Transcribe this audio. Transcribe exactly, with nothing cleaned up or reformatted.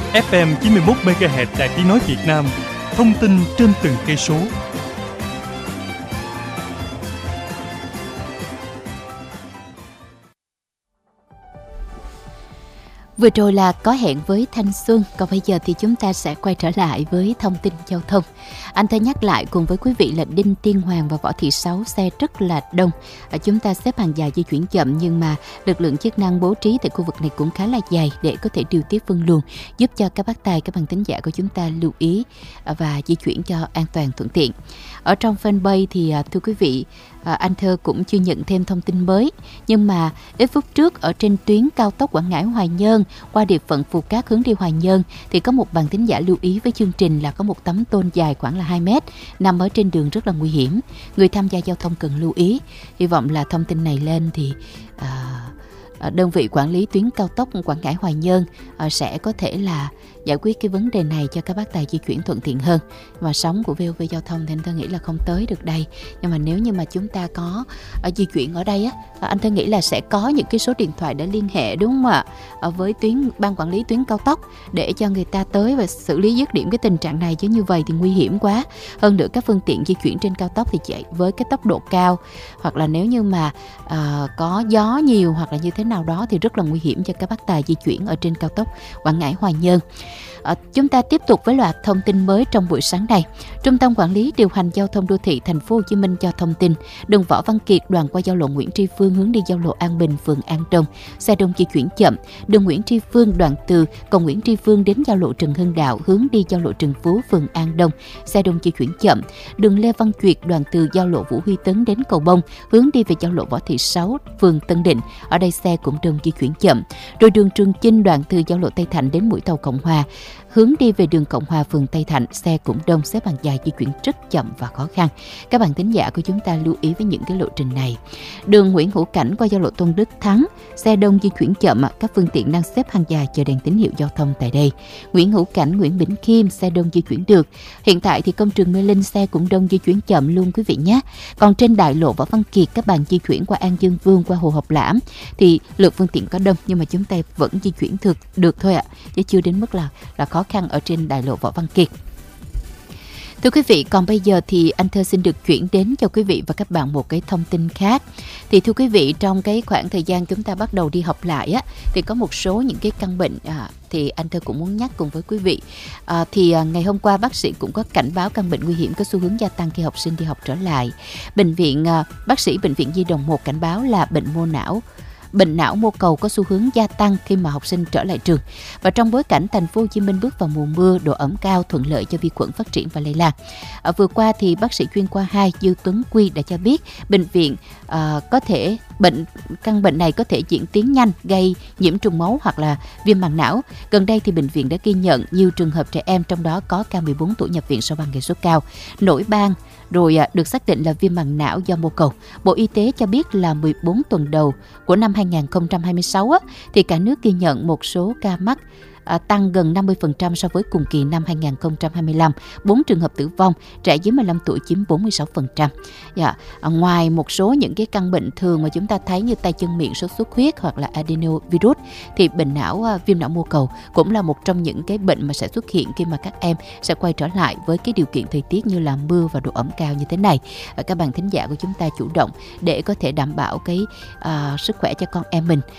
ép em chín mươi mốt mê ga héc Đài Tiếng nói Việt Nam. Thông tin trên từng cây số. Vừa rồi là Có hẹn với thanh xuân, còn bây giờ thì chúng ta sẽ quay trở lại với thông tin giao thông. Anh thơ nhắc lại cùng với quý vị là Đinh Tiên Hoàng và Võ Thị Sáu xe rất là đông. Chúng ta xếp hàng dài di chuyển chậm, nhưng mà lực lượng chức năng bố trí tại khu vực này cũng khá là dài để có thể điều tiết phân luồng, giúp cho các bác tài, các bạn thính giả của chúng ta lưu ý và di chuyển cho an toàn thuận tiện. Ở trong fanpage thì thưa quý vị, anh Thơ cũng chưa nhận thêm thông tin mới, nhưng mà ít phút trước ở trên tuyến cao tốc Quảng Ngãi - Hoài Nhơn qua địa phận Phù Cát hướng đi Hoài Nhơn thì có một bạn thính giả lưu ý với chương trình là có một tấm tôn dài khoảng là hai mét nằm ở trên đường rất là nguy hiểm. Người tham gia giao thông cần lưu ý. Hy vọng là thông tin này lên thì à, đơn vị quản lý tuyến cao tốc Quảng Ngãi - Hoài Nhơn à, sẽ có thể là giải quyết cái vấn đề này cho các bác tài di chuyển thuận tiện hơn. Và sóng của vê o vê Giao thông thì anh Thơ nghĩ là không tới được đây. Nhưng mà nếu như mà chúng ta có ở di chuyển ở đây á, anh Thơ nghĩ là sẽ có những cái số điện thoại để liên hệ, đúng không ạ? Ở với tuyến ban quản lý tuyến cao tốc để cho người ta tới và xử lý dứt điểm cái tình trạng này, chứ như vậy thì nguy hiểm quá. Hơn nữa các phương tiện di chuyển trên cao tốc thì chạy với cái tốc độ cao, hoặc là nếu như mà à, có gió nhiều hoặc là như thế nào đó thì rất là nguy hiểm cho các bác tài di chuyển ở trên cao tốc Quảng Ngãi - Hoài Nhơn. À, chúng ta tiếp tục với loạt thông tin mới trong buổi sáng này. Trung tâm Quản lý Điều hành Giao thông Đô thị Thành phố Hồ Chí Minh cho thông tin, đường Võ Văn Kiệt đoạn qua giao lộ Nguyễn Tri Phương hướng đi giao lộ An Bình, phường An Đông, xe đông di chuyển chậm. Đường Nguyễn Tri Phương đoạn từ cầu Nguyễn Tri Phương đến giao lộ Trần Hưng Đạo hướng đi giao lộ Trần Phú, phường An Đông, xe đông di chuyển chậm. Đường Lê Văn Duyệt đoạn từ giao lộ Vũ Huy Tấn đến cầu Bông hướng đi về giao lộ Võ Thị Sáu, phường Tân Định, ở đây xe cũng đông di chuyển chậm. Rồi đường Trường Chinh đoạn từ giao lộ Tây Thạnh đến mũi tàu Cộng Hòa hướng đi về đường Cộng Hòa, phường Tây Thạnh, xe cũng đông, xếp hàng dài di chuyển rất chậm và khó khăn. Các bạn thính giả của chúng ta lưu ý với những cái lộ trình này. Đường Nguyễn Hữu Cảnh qua giao lộ Tôn Đức Thắng, xe đông di chuyển chậm, các phương tiện đang xếp hàng dài chờ đèn tín hiệu giao thông tại đây. Nguyễn Hữu Cảnh, Nguyễn Bỉnh Khiêm, xe đông di chuyển được. Hiện tại thì công trường Mê Linh xe cũng đông di chuyển chậm luôn quý vị nhé. Còn trên đại lộ Võ Văn Kiệt, các bạn di chuyển qua An Dương Vương, qua Hồ Học Lãm thì lượng phương tiện có đông, nhưng mà chúng ta vẫn di chuyển thực được thôi ạ, chứ chưa đến mức là là khó khăn ở trên đại lộ Võ Văn Kiệt. Thưa quý vị, còn bây giờ thì anh Thơ xin được chuyển đến cho quý vị và các bạn một cái thông tin khác. Thì thưa quý vị, trong cái khoảng thời gian chúng ta bắt đầu đi học lại á, thì có một số những cái căn bệnh à, thì anh Thơ cũng muốn nhắc cùng với quý vị. À, thì à, ngày hôm qua bác sĩ cũng có cảnh báo căn bệnh nguy hiểm có xu hướng gia tăng khi học sinh đi học trở lại. Bệnh viện à, bác sĩ Bệnh viện Nhi Đồng một cảnh báo là bệnh mô não. Bệnh não mô cầu có xu hướng gia tăng khi mà học sinh trở lại trường. Và trong bối cảnh thành phố Hồ Chí Minh bước vào mùa mưa, độ ẩm cao thuận lợi cho vi khuẩn phát triển và lây lan. À, vừa qua thì bác sĩ chuyên khoa hai Dư Tuấn Quy đã cho biết bệnh viện à, có thể bệnh căn bệnh này có thể diễn tiến nhanh, gây nhiễm trùng máu hoặc là viêm màng não. Gần đây thì bệnh viện đã ghi nhận nhiều trường hợp trẻ em, trong đó có ca mười bốn tuổi nhập viện sau ba ngày sốt cao, nổi ban, rồi à, được xác định là viêm màng não do mô cầu. Bộ Y tế cho biết là mười bốn tuần đầu của năm hai không hai sáu á, thì cả nước ghi nhận một số ca mắc À, tăng gần năm mươi phần trăm so với cùng kỳ năm hai không hai lăm. bốn trường hợp tử vong, trẻ dưới mười lăm tuổi chiếm bốn mươi sáu phần trăm. Dạ, à, ngoài một số những cái căn bệnh thường mà chúng ta thấy như tay chân miệng, sốt xuất huyết hoặc là adenovirus, thì bệnh não à, viêm não mô cầu cũng là một trong những cái bệnh mà sẽ xuất hiện khi mà các em sẽ quay trở lại với cái điều kiện thời tiết như là mưa và độ ẩm cao như thế này. À, các bạn thính giả của chúng ta chủ động để có thể đảm bảo cái à, sức khỏe cho con em mình.